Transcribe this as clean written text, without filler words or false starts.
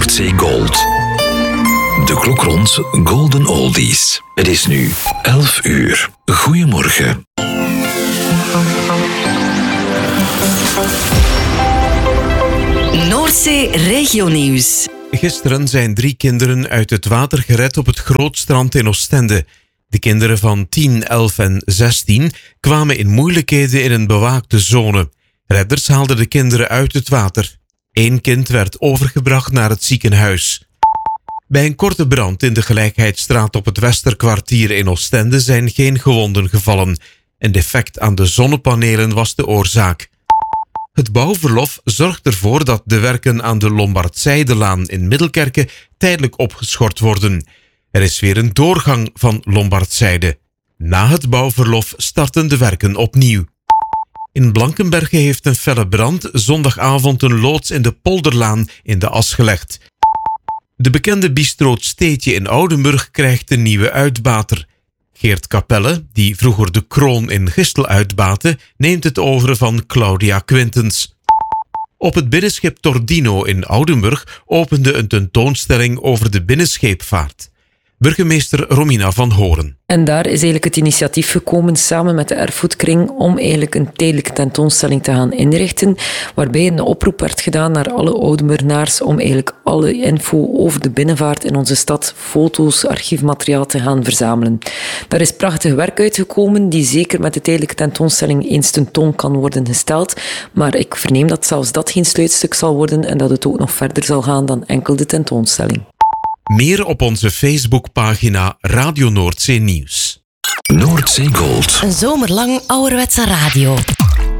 Noordzee Gold. De klok rond Golden Oldies. Het is nu 11 uur. Goedemorgen. Noordzee Regionieuws. Gisteren zijn 3 kinderen uit het water gered op het Grootstrand in Oostende. De kinderen van 10, 11 en 16 kwamen in moeilijkheden in een bewaakte zone. Redders haalden de kinderen uit het water. 1 kind werd overgebracht naar het ziekenhuis. Bij een korte brand in de Gelijkheidsstraat op het Westerkwartier in Oostende zijn geen gewonden gevallen. Een defect aan de zonnepanelen was de oorzaak. Het bouwverlof zorgt ervoor dat de werken aan de Lombardzijdelaan in Middelkerke tijdelijk opgeschort worden. Er is weer een doorgang van Lombardzijde. Na het bouwverlof starten de werken opnieuw. In Blankenberge heeft een felle brand zondagavond een loods in de Polderlaan in de as gelegd. De bekende bistro 't Steetje in Oudenburg krijgt een nieuwe uitbater. Geert Capelle, die vroeger de Kroon in Gistel uitbaatte, neemt het over van Claudia Quintens. Op het binnenschip Tordino in Oudenburg opende een tentoonstelling over de binnenscheepvaart. Burgemeester Romina van Horen. En daar is eigenlijk het initiatief gekomen samen met de Erfgoedkring om eigenlijk een tijdelijke tentoonstelling te gaan inrichten, waarbij een oproep werd gedaan naar alle Oudenburgenaars om eigenlijk alle info over de binnenvaart in onze stad, foto's, archiefmateriaal te gaan verzamelen. Daar is prachtig werk uitgekomen, die zeker met de tijdelijke tentoonstelling eens tentoon kan worden gesteld, maar ik verneem dat zelfs dat geen sluitstuk zal worden en dat het ook nog verder zal gaan dan enkel de tentoonstelling. Meer op onze Facebookpagina Radio Noordzee Nieuws. Noordzee Gold. Een zomerlang ouderwetse radio.